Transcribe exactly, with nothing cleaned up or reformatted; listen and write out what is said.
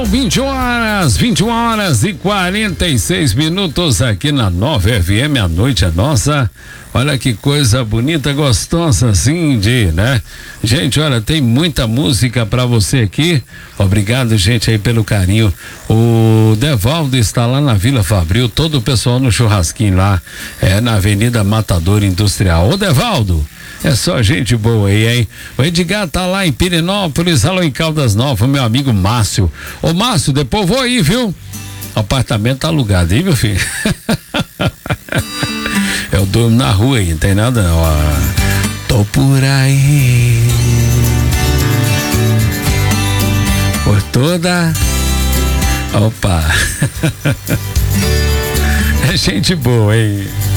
vinte horas, vinte horas e quarenta e seis minutos aqui na Nova F M. A noite é nossa. Olha que coisa bonita, gostosa assim de, né? Gente, olha, tem muita música pra você aqui. Obrigado, gente, aí pelo carinho. O Devaldo está lá na Vila Fabril, todo o pessoal no churrasquinho lá, é na Avenida Matador Industrial. Ô, Devaldo, é só gente boa aí, hein? O Edgar tá lá em Pirenópolis, alô em Caldas Novas, meu amigo Márcio. Ô, Márcio, depois vou aí, viu? O apartamento tá alugado, hein, meu filho? Eu durmo na rua aí, não tem nada não, ó. Tô por aí, por toda... Opa! É gente boa, hein?